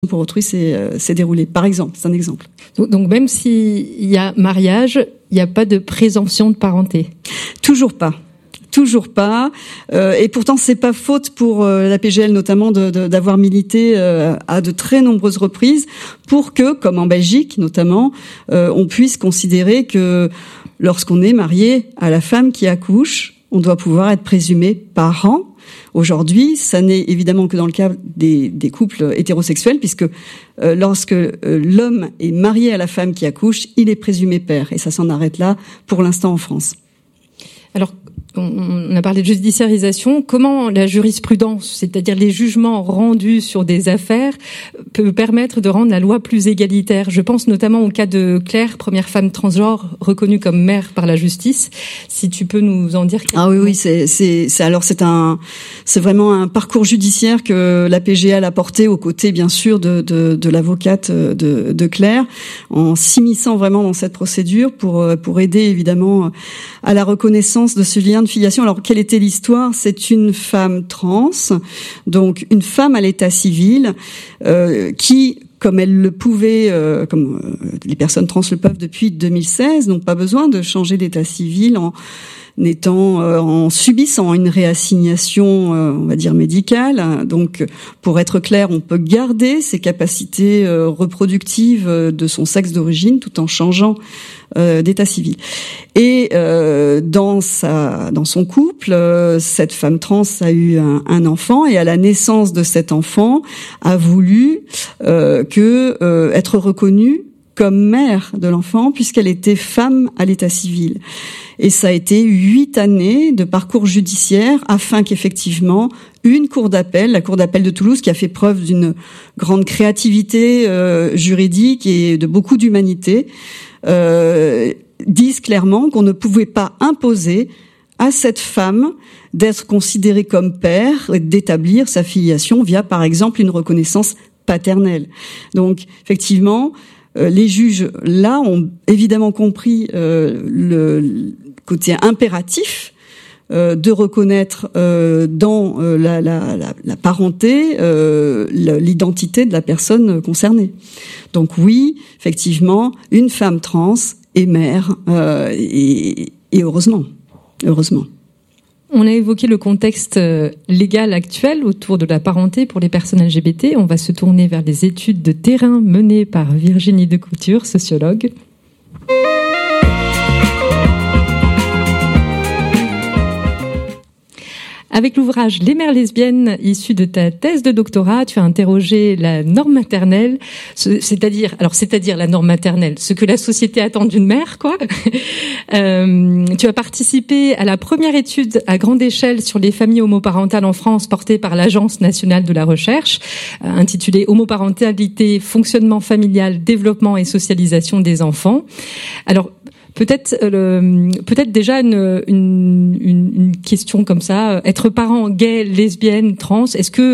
pour autrui s'est déroulée. Par exemple, c'est un exemple. Donc même s'il y a mariage, il n'y a pas de présomption de parenté. Toujours pas. Et pourtant c'est pas faute pour la PGL notamment d'avoir milité à de très nombreuses reprises pour que, comme en Belgique notamment, on puisse considérer que lorsqu'on est marié à la femme qui accouche, on doit pouvoir être présumé parent. Aujourd'hui, ça n'est évidemment que dans le cas des couples hétérosexuels, puisque lorsque l'homme est marié à la femme qui accouche, il est présumé père. Et ça s'en arrête là pour l'instant en France. Alors, on a parlé de judiciarisation. Comment la jurisprudence, c'est-à-dire les jugements rendus sur des affaires, peut permettre de rendre la loi plus égalitaire? Je pense notamment au cas de Claire, première femme transgenre reconnue comme mère par la justice. Si tu peux nous en dire quelque chose. Ah oui, c'est vraiment un parcours judiciaire que la PGL a porté aux côtés, bien sûr, de l'avocate de Claire, en s'immisçant vraiment dans cette procédure pour aider évidemment à la reconnaissance de ce lien de filiation. Alors, quelle était l'histoire? C'est une femme trans, donc une femme à l'état civil, qui, comme elle le pouvait, comme les personnes trans le peuvent depuis 2016, n'ont pas besoin de changer d'état civil en subissant une réassignation, on va dire médicale. Donc, pour être clair, on peut garder ses capacités reproductives de son sexe d'origine tout en changeant d'état civil. Et dans son couple, cette femme trans a eu un enfant, et à la naissance de cet enfant a voulu être reconnue comme mère de l'enfant puisqu'elle était femme à l'état civil. Et ça a été 8 années de parcours judiciaire afin qu'effectivement une cour d'appel, la cour d'appel de Toulouse, qui a fait preuve d'une grande créativité juridique et de beaucoup d'humanité, dise clairement qu'on ne pouvait pas imposer à cette femme d'être considérée comme père et d'établir sa filiation via, par exemple, une reconnaissance paternelle. Donc, effectivement, les juges, là, ont évidemment compris le côté impératif de reconnaître dans la parenté l'identité de la personne concernée. Donc oui, effectivement, une femme trans est mère, et heureusement. On a évoqué le contexte légal actuel autour de la parenté pour les personnes LGBT. On va se tourner vers les études de terrain menées par Virginie Decouture, sociologue. Avec l'ouvrage Les mères lesbiennes, issu de ta thèse de doctorat, tu as interrogé la norme maternelle, c'est-à-dire la norme maternelle, ce que la société attend d'une mère, quoi. Tu as participé à la première étude à grande échelle sur les familles homoparentales en France, portée par l'Agence nationale de la recherche, intitulée Homoparentalité, fonctionnement familial, développement et socialisation des enfants. Alors, peut-être déjà une question comme ça. Être parent gay, lesbienne, trans, est-ce que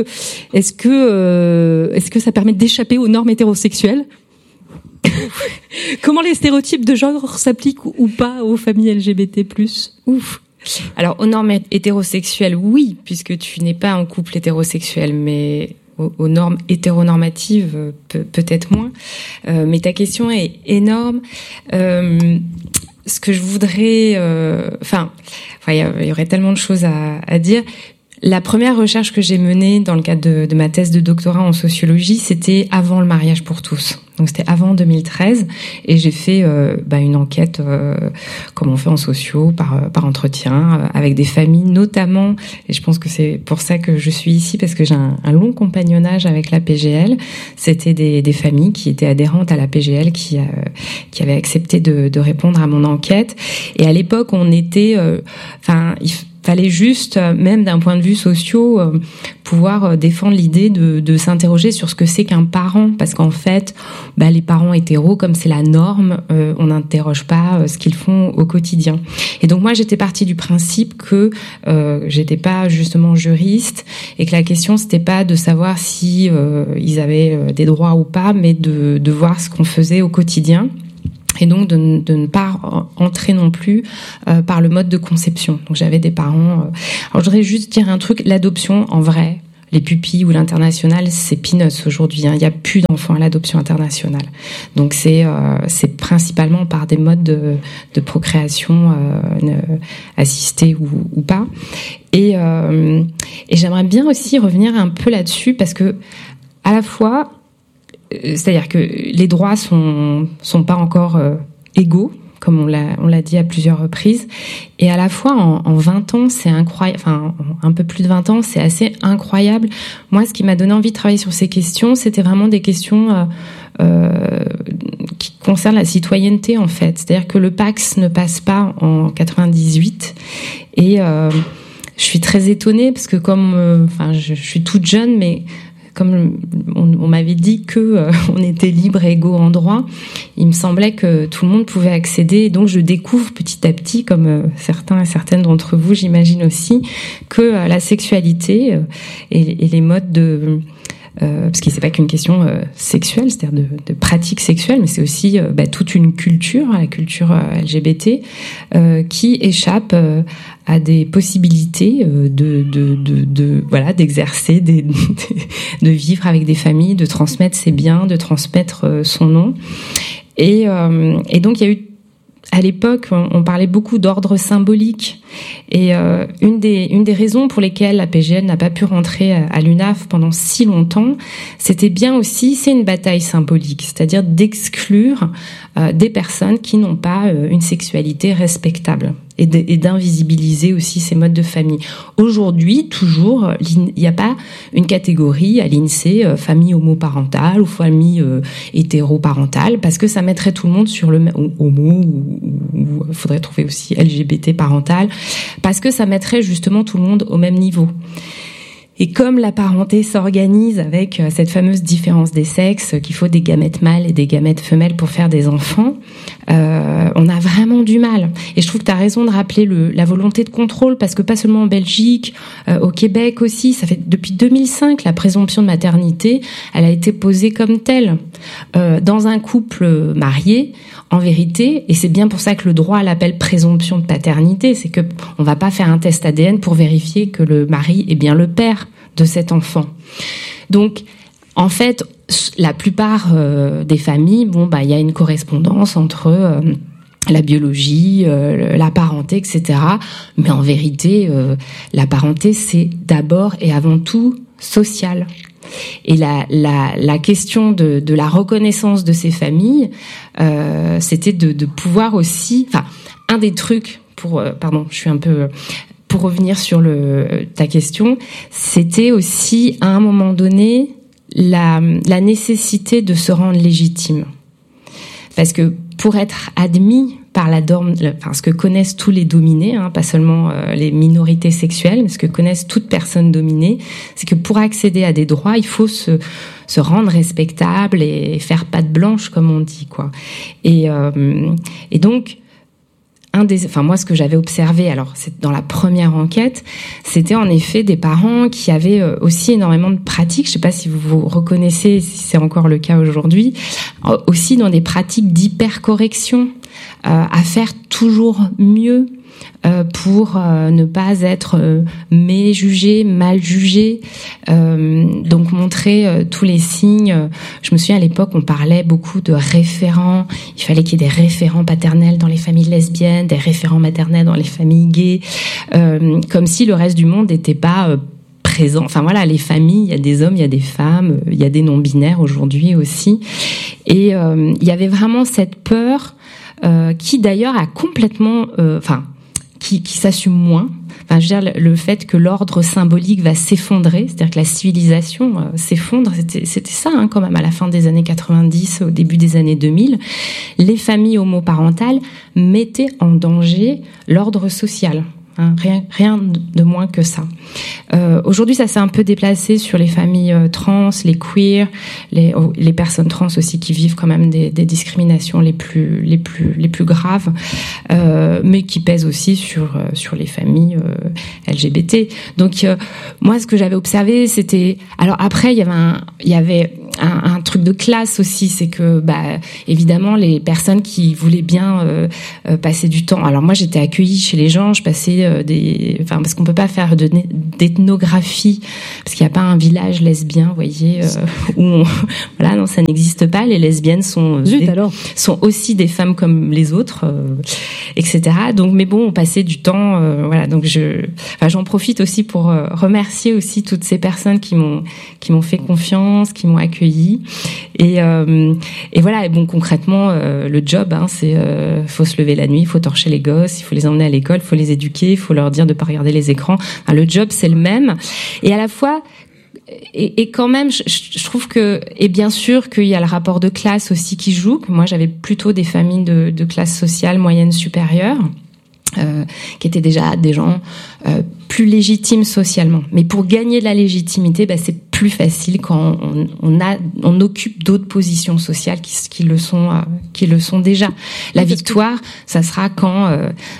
ça permet d'échapper aux normes hétérosexuelles? Comment les stéréotypes de genre s'appliquent ou pas aux familles LGBT+? Ouf. Alors, aux normes hétérosexuelles, oui, puisque tu n'es pas en couple hétérosexuel, mais aux normes hétéronormatives, peut-être moins. Mais ta question est énorme. Ce que je voudrais... il y aurait tellement de choses à dire. La première recherche que j'ai menée dans le cadre de ma thèse de doctorat en sociologie, c'était avant le mariage pour tous. Donc c'était avant 2013, et j'ai fait une enquête comme on fait en sociaux, par entretien, avec des familles notamment, et je pense que c'est pour ça que je suis ici, parce que j'ai un long compagnonnage avec la PGL. C'était des familles qui étaient adhérentes à la PGL, qui avaient accepté de répondre à mon enquête. Et à l'époque, on était... il fallait juste, même d'un point de vue socio, pouvoir défendre l'idée de s'interroger sur ce que c'est qu'un parent, parce qu'en fait, les parents hétéros, comme c'est la norme, on n'interroge pas ce qu'ils font au quotidien. Et donc moi, j'étais partie du principe que j'étais pas justement juriste, et que la question c'était pas de savoir si ils avaient des droits ou pas, mais de voir ce qu'on faisait au quotidien. Et donc de ne pas entrer non plus par le mode de conception. Donc j'avais des parents... Alors je voudrais juste dire un truc, l'adoption, en vrai, les pupilles ou l'international, c'est peanuts aujourd'hui. Il n'y a plus d'enfants à l'adoption internationale. Donc c'est principalement par des modes de procréation assistée ou pas. Et j'aimerais bien aussi revenir un peu là-dessus parce que à la fois, c'est-à-dire que les droits sont pas encore égaux, comme on l'a dit à plusieurs reprises, et à la fois en 20 ans, c'est incroyable, enfin un peu plus de 20 ans, c'est assez incroyable. Moi, ce qui m'a donné envie de travailler sur ces questions, c'était vraiment des questions qui concernent la citoyenneté en fait. C'est-à-dire que le Pacs ne passe pas en 98, et je suis très étonnée parce que comme, je suis toute jeune, mais comme on m'avait dit que on était libre et égaux en droit, il me semblait que tout le monde pouvait accéder. Et donc je découvre petit à petit, comme certains et certaines d'entre vous, j'imagine aussi, que la sexualité et les modes de parce que c'est pas qu'une question sexuelle, c'est-à-dire de pratique sexuelle, mais c'est aussi toute une culture, la culture LGBT, qui échappe à des possibilités d'exercer, de vivre avec des familles, de transmettre ses biens, de transmettre son nom. Et donc il y a eu, à l'époque, on parlait beaucoup d'ordre symbolique, et une des raisons pour lesquelles la PGL n'a pas pu rentrer à l'UNAF pendant si longtemps, c'était bien aussi, c'est une bataille symbolique, c'est-à-dire d'exclure des personnes qui n'ont pas une sexualité respectable, et d'invisibiliser aussi ces modes de famille. Aujourd'hui, toujours, il n'y a pas une catégorie à l'INSEE, famille homoparentale ou famille hétéroparentale, parce que ça mettrait tout le monde sur le homo, ou il faudrait trouver aussi LGBT parental, parce que ça mettrait justement tout le monde au même niveau. Et comme la parenté s'organise avec cette fameuse différence des sexes, qu'il faut des gamètes mâles et des gamètes femelles pour faire des enfants, on a vraiment du mal. Et je trouve que tu as raison de rappeler la volonté de contrôle, parce que pas seulement en Belgique, au Québec aussi, ça fait depuis 2005, la présomption de maternité, elle a été posée comme telle. Dans un couple marié, en vérité, et c'est bien pour ça que le droit l'appelle présomption de paternité, c'est que on va pas faire un test ADN pour vérifier que le mari est bien le père de cet enfant. Donc, en fait, la plupart des familles, il y a une correspondance entre la biologie, la parenté, etc. Mais en vérité, la parenté, c'est d'abord et avant tout social. Et la question de la reconnaissance de ces familles, c'était de pouvoir aussi, un des trucs pour revenir sur ta question, c'était aussi à un moment donné la nécessité de se rendre légitime, parce que pour être admis par ce que connaissent tous les dominés, pas seulement les minorités sexuelles, mais ce que connaissent toutes personnes dominées, c'est que pour accéder à des droits, il faut se rendre respectable et faire patte blanche, comme on dit, quoi. Et donc, moi, ce que j'avais observé, alors c'est dans la première enquête, c'était en effet des parents qui avaient aussi énormément de pratiques. Je sais pas si vous vous reconnaissez, si c'est encore le cas aujourd'hui, aussi dans des pratiques d'hypercorrection, à faire toujours mieux pour ne pas être méjugé, mal jugé, donc montrer tous les signes. Je me souviens à l'époque, on parlait beaucoup de référents. Il fallait qu'il y ait des référents paternels dans les familles lesbiennes, des référents maternels dans les familles gays, comme si le reste du monde n'était pas présent. Enfin voilà, les familles, il y a des hommes, il y a des femmes, il y a des non-binaires aujourd'hui aussi. Et il y avait vraiment cette peur qui d'ailleurs a complètement... qui s'assume moins. Je veux dire, le fait que l'ordre symbolique va s'effondrer, c'est-à-dire que la civilisation s'effondre, c'était ça quand même à la fin des années 90, au début des années 2000. Les familles homoparentales mettaient en danger l'ordre social. Rien de moins que ça. Aujourd'hui, ça s'est un peu déplacé sur les familles trans, les queers, les personnes trans aussi qui vivent quand même des discriminations les plus graves, mais qui pèsent aussi sur les familles LGBT. Donc moi, ce que j'avais observé, c'était, alors après il y avait un truc de classe aussi, c'est que évidemment les personnes qui voulaient bien passer du temps. Alors moi j'étais accueillie chez les gens, je passais parce qu'on peut pas faire d'ethnographie parce qu'il n'y a pas un village lesbien, vous voyez, où voilà, non, ça n'existe pas. Les lesbiennes sont aussi des femmes comme les autres, etc. Donc mais bon, on passait du temps, voilà. Donc j'en profite aussi pour remercier aussi toutes ces personnes qui m'ont fait confiance, qui m'ont accueilli. Et voilà. Et bon, concrètement, le job, c'est faut se lever la nuit, il faut torcher les gosses, il faut les emmener à l'école, il faut les éduquer, il faut leur dire de pas regarder les écrans. Enfin, le job, c'est le même. Et à la fois, et quand même, je trouve que, et bien sûr qu'il y a le rapport de classe aussi qui joue. Moi, j'avais plutôt des familles de classe sociale moyenne supérieure. Qui étaient déjà des gens plus légitimes socialement. Mais pour gagner de la légitimité, c'est plus facile quand on occupe d'autres positions sociales qui le sont déjà. La victoire, ça sera quand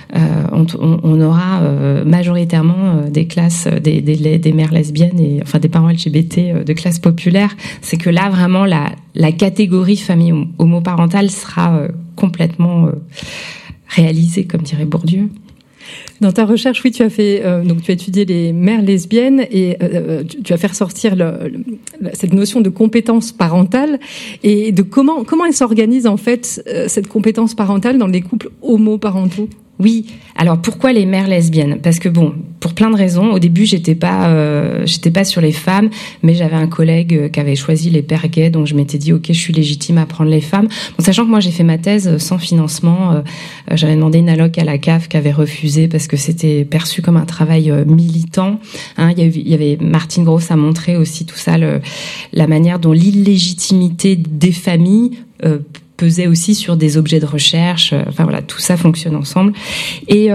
on aura majoritairement des classes, des mères lesbiennes et enfin des parents LGBT de classe populaire. C'est que là vraiment la catégorie famille homoparentale sera complètement réalisée, comme dirait Bourdieu. Dans ta recherche, oui, tu as fait donc tu as étudié les mères lesbiennes et tu as fait ressortir cette notion de compétence parentale et de comment elle s'organise en fait cette compétence parentale dans les couples homoparentaux. Oui. Alors pourquoi les mères lesbiennes ? Parce que bon, pour plein de raisons. Au début, j'étais pas sur les femmes, mais j'avais un collègue qui avait choisi les pères gays, donc je m'étais dit ok, je suis légitime à prendre les femmes. Bon, sachant que moi j'ai fait ma thèse sans financement, j'avais demandé une alloc à la CAF qui avait refusé parce que c'était perçu comme un travail militant. Il y avait Martine Gross a montré aussi tout ça, la manière dont l'illégitimité des familles pesait aussi sur des objets de recherche. Enfin voilà, tout ça fonctionne ensemble. Et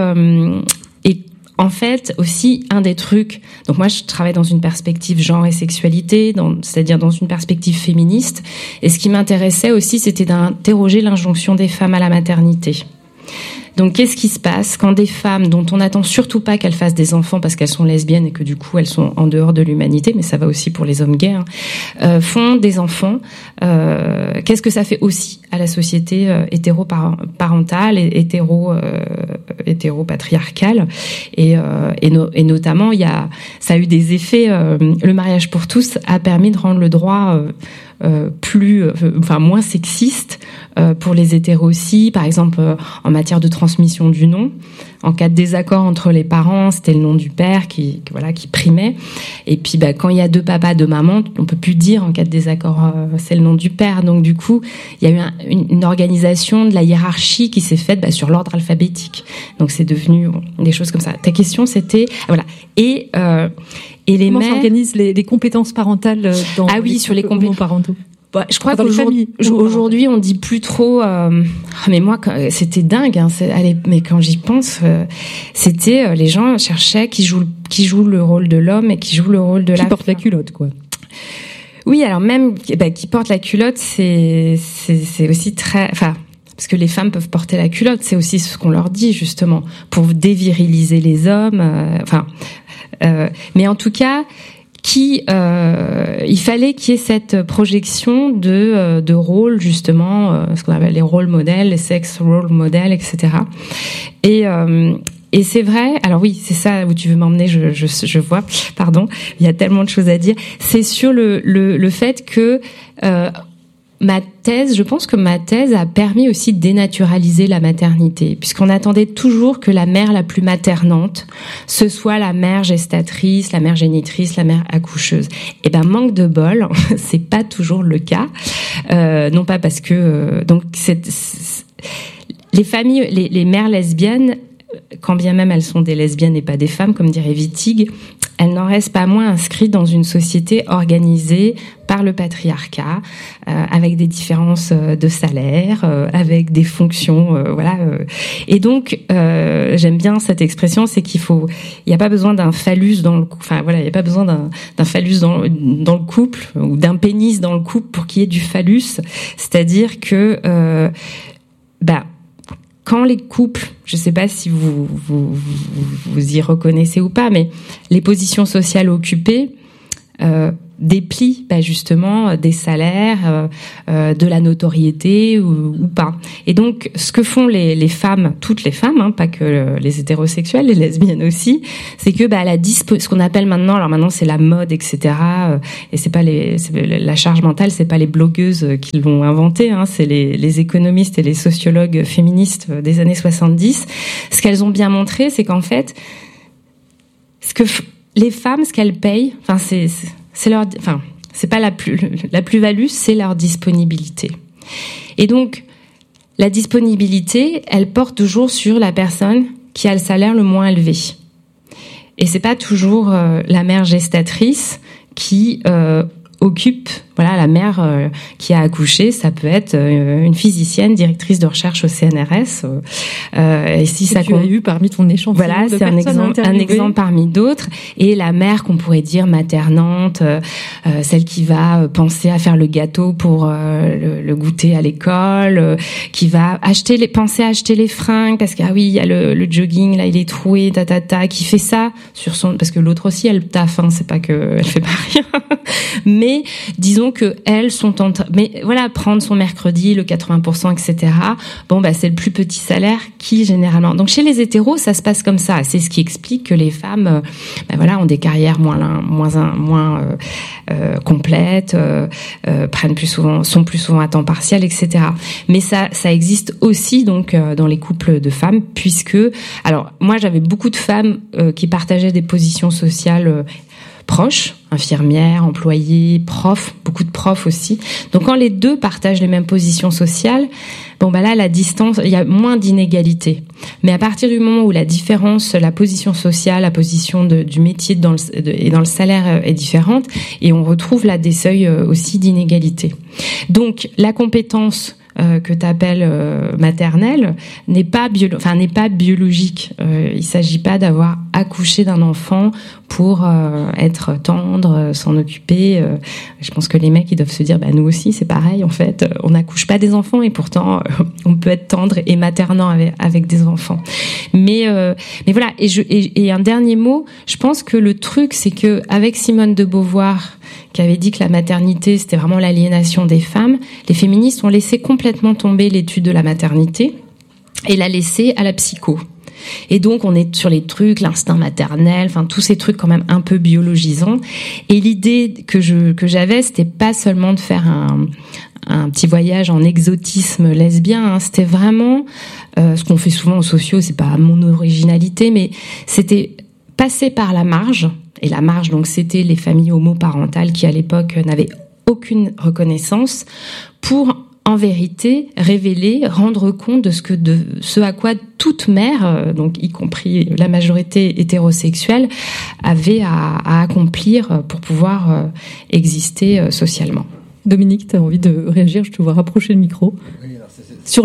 en fait, aussi, un des trucs... Donc moi, je travaille dans une perspective genre et sexualité, c'est-à-dire dans une perspective féministe. Et ce qui m'intéressait aussi, c'était d'interroger l'injonction des femmes à la maternité. Donc, qu'est-ce qui se passe quand des femmes dont on n'attend surtout pas qu'elles fassent des enfants parce qu'elles sont lesbiennes et que du coup elles sont en dehors de l'humanité, mais ça va aussi pour les hommes gays, font des enfants, qu'est-ce que ça fait aussi à la société hétéroparentale et hétéropatriarcale et notamment ça a eu des effets. Le mariage pour tous a permis de rendre le droit moins sexiste pour les hétéros aussi. Par exemple, en matière de transmission du nom, en cas de désaccord entre les parents, c'était le nom du père qui primait. Et puis, quand il y a deux papas, deux mamans, on peut plus dire en cas de désaccord, c'est le nom du père. Donc, du coup, il y a eu une organisation de la hiérarchie qui s'est faite sur l'ordre alphabétique. Donc, c'est devenu des choses comme ça. Ta question, c'était voilà. Et les comment mères s'organisent les compétences parentales dans sur les compétences parentaux. Je crois qu'aujourd'hui, on dit plus trop. Mais moi, c'était dingue. Mais quand j'y pense, c'était les gens cherchaient qui jouent le rôle de l'homme et qui jouent le rôle de la femme. Qui porte la culotte, quoi. Oui, alors même qui porte la culotte, c'est aussi très. Enfin, parce que les femmes peuvent porter la culotte, c'est aussi ce qu'on leur dit justement pour déviriliser les hommes. Mais en tout cas. Il fallait qu'il y ait cette projection de rôles justement, ce qu'on appelle les rôles modèles, les sex role models, etc. Et c'est vrai. Alors oui, c'est ça où tu veux m'emmener. Je vois. Pardon. Il y a tellement de choses à dire. C'est sur le fait que je pense que ma thèse a permis aussi de dénaturaliser la maternité, puisqu'on attendait toujours que la mère la plus maternante, ce soit la mère gestatrice, la mère génitrice, la mère accoucheuse. Et manque de bol, c'est pas toujours le cas. Non pas parce que les familles, les mères lesbiennes, quand bien même elles sont des lesbiennes et pas des femmes, comme dirait Wittig, elles n'en restent pas moins inscrites dans une société organisée par le patriarcat, avec des différences de salaire, avec des fonctions, Et donc, j'aime bien cette expression, c'est il n'y a pas besoin d'un phallus dans le couple, il n'y a pas besoin d'un phallus dans le couple, ou d'un pénis dans le couple pour qu'il y ait du phallus. C'est-à-dire que, quand les couples, je ne sais pas si vous y reconnaissez ou pas, mais les positions sociales occupées, déplie justement des salaires, de la notoriété ou pas. Et donc ce que font les femmes, toutes les femmes, pas que les hétérosexuels, les lesbiennes aussi, c'est que ce qu'on appelle maintenant c'est la mode, etc. Et c'est pas la charge mentale, c'est pas les blogueuses qui l'ont inventé, c'est les économistes et les sociologues féministes des années 70. Ce qu'elles ont bien montré, c'est qu'en fait, les femmes, ce qu'elles payent, c'est pas la plus-value, c'est leur disponibilité. Et donc, la disponibilité, elle porte toujours sur la personne qui a le salaire le moins élevé. Et c'est pas toujours la mère gestatrice qui occupe, la mère qui a accouché, ça peut être une physicienne, directrice de recherche au CNRS. Et si ça tu as eu parmi ton échantillon de c'est un exemple parmi d'autres. Et la mère qu'on pourrait dire maternante, celle qui va penser à faire le gâteau pour le goûter à l'école, qui va penser à acheter les fringues parce que il y a le jogging là, il est troué, qui fait ça sur son, parce que l'autre aussi elle taffe, c'est pas que elle fait pas rien. Mais disons que elles sont en train, prendre son mercredi, le 80%, etc. C'est le plus petit salaire qui généralement. Donc chez les hétéros, ça se passe comme ça. C'est ce qui explique que les femmes, ont des carrières moins complètes, sont plus souvent à temps partiel, etc. Mais ça existe aussi donc dans les couples de femmes, puisque, alors moi j'avais beaucoup de femmes qui partageaient des positions sociales proches, infirmières, employées, profs, beaucoup de profs aussi. Donc quand les deux partagent les mêmes positions sociales, là la distance, il y a moins d'inégalité. Mais à partir du moment où la différence, la position sociale, la position du métier et dans le salaire est différente, et on retrouve là des seuils aussi d'inégalité. Donc la compétence que tu appelles maternelle n'est pas biologique. Il s'agit pas d'avoir accouché d'un enfant pour être tendre, s'en occuper. Je pense que les mecs ils doivent se dire nous aussi c'est pareil en fait. On n'accouche pas des enfants et pourtant on peut être tendre et maternant avec des enfants. Mais voilà. Et un dernier mot. Je pense que le truc c'est que avec Simone de Beauvoir, qui avait dit que la maternité, c'était vraiment l'aliénation des femmes, les féministes ont laissé complètement tomber l'étude de la maternité et l'a laissé à la psycho. Et donc, on est sur les trucs, l'instinct maternel, tous ces trucs quand même un peu biologisants. Et l'idée que j'avais, c'était pas seulement de faire un petit voyage en exotisme lesbien, c'était vraiment ce qu'on fait souvent aux sociaux, c'est pas mon originalité, mais c'était passer par la marge. Et la marge, donc, c'était les familles homoparentales qui, à l'époque, n'avaient aucune reconnaissance pour, en vérité, révéler, rendre compte de ce à quoi toute mère, donc y compris la majorité hétérosexuelle, avait à accomplir pour pouvoir exister socialement. Dominique, tu as envie de réagir? Je te vois rapprocher le micro. Oui, alors sur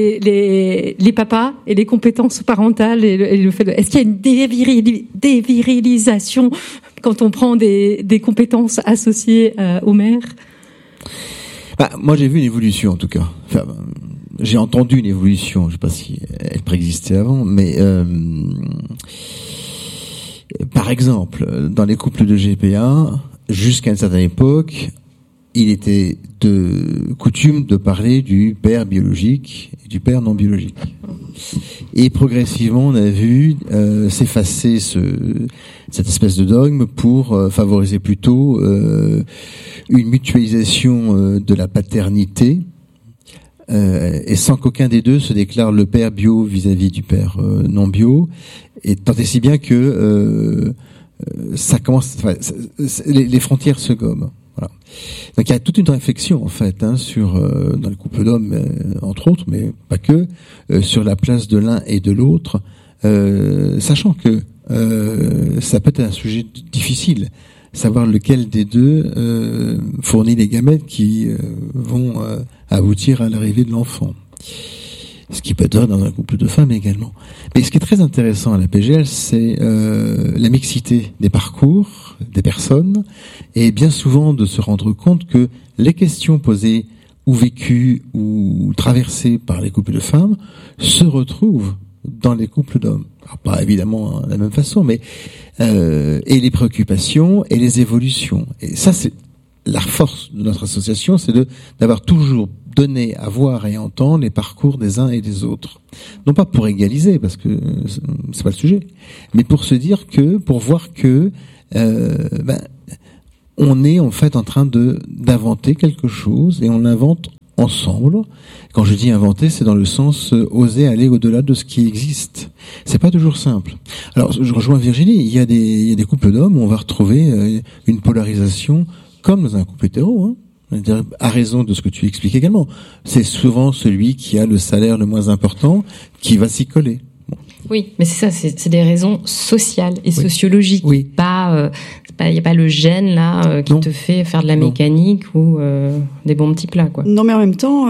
les papas et les compétences parentales et le fait est-ce qu'il y a une dévirilisation quand on prend des compétences associées aux mères? Moi j'ai vu une évolution en tout cas. J'ai entendu une évolution, je sais pas si elle préexistait avant, mais par exemple, dans les couples de GPA, jusqu'à une certaine époque, il était de coutume de parler du père biologique et du père non biologique. Et progressivement, on a vu s'effacer cette espèce de dogme pour favoriser plutôt une mutualisation de la paternité, et sans qu'aucun des deux se déclare le père bio vis-à-vis du père non bio, et tant et si bien que ça commence, les frontières se gomment. Voilà. Donc il y a toute une réflexion en fait sur dans le couple d'hommes entre autres, mais pas que, sur la place de l'un et de l'autre, sachant que ça peut être un sujet difficile, savoir lequel des deux fournit les gamètes qui vont aboutir à l'arrivée de l'enfant. Ce qui peut être dans un couple de femmes également. Mais ce qui est très intéressant à la PGL, c'est la mixité des parcours, des personnes, et bien souvent de se rendre compte que les questions posées ou vécues ou traversées par les couples de femmes se retrouvent dans les couples d'hommes. Alors, pas évidemment de la même façon, mais et les préoccupations et les évolutions. Et ça, c'est la force de notre association, c'est d'avoir toujours donné à voir et à entendre les parcours des uns et des autres. Non pas pour égaliser, parce que c'est pas le sujet, mais pour se dire pour voir que on est en fait en train d'inventer quelque chose, et on l'invente ensemble. Quand je dis inventer, c'est dans le sens oser aller au-delà de ce qui existe. C'est pas toujours simple. Alors, je rejoins Virginie, il y a des couples d'hommes où on va retrouver une polarisation comme dans un couple hétéro, hein. À raison de ce que tu expliques également. C'est souvent celui qui a le salaire le moins important qui va s'y coller. Bon. Oui, mais c'est ça, c'est des raisons sociales et sociologiques. Oui. Il y a pas le gène là qui te fait faire de la mécanique ou des bons petits plats, quoi. Non, mais en même temps,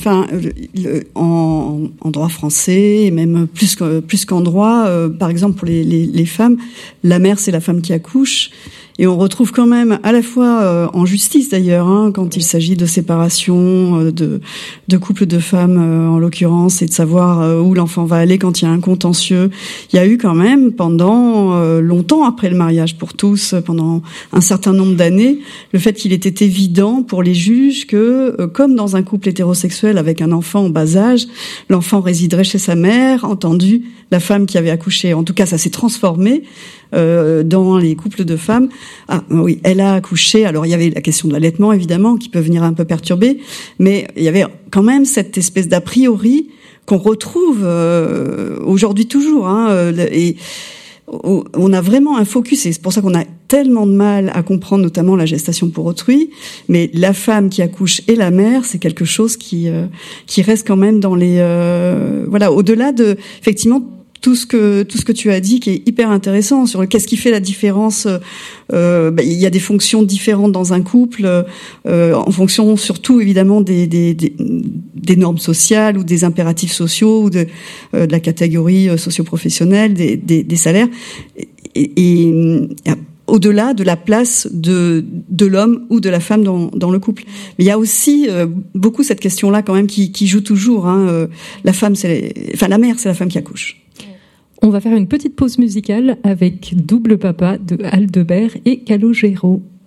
en droit français et même plus qu'en droit, par exemple pour les femmes, la mère c'est la femme qui accouche. Et on retrouve quand même, à la fois en justice d'ailleurs, hein, quand il s'agit de séparation de couples de femmes en l'occurrence, et de savoir où l'enfant va aller quand il y a un contentieux. Il y a eu quand même pendant longtemps après le mariage pour tous, pendant un certain nombre d'années, le fait qu'il était évident pour les juges que, comme dans un couple hétérosexuel avec un enfant en bas âge, l'enfant résiderait chez sa mère, entendu la femme qui avait accouché. En tout cas, ça s'est transformé dans les couples de femmes. Ah oui, elle a accouché. Alors il y avait la question de l'allaitement évidemment qui peut venir un peu perturber, mais il y avait quand même cette espèce d'a priori qu'on retrouve aujourd'hui toujours. Hein, et on a vraiment un focus, et c'est pour ça qu'on a tellement de mal à comprendre notamment la gestation pour autrui. Mais la femme qui accouche et la mère, c'est quelque chose qui reste quand même dans les au-delà de effectivement tout ce que tu as dit qui est hyper intéressant sur qu'est-ce qui fait la différence. Il y a des fonctions différentes dans un couple en fonction surtout évidemment des normes sociales ou des impératifs sociaux ou de la catégorie socio-professionnelle, des salaires et au-delà de la place de l'homme ou de la femme dans le couple. Mais il y a aussi beaucoup cette question-là quand même qui joue toujours. Hein. La mère, c'est la femme qui accouche. On va faire une petite pause musicale avec Double Papa de Aldebert et Calogero.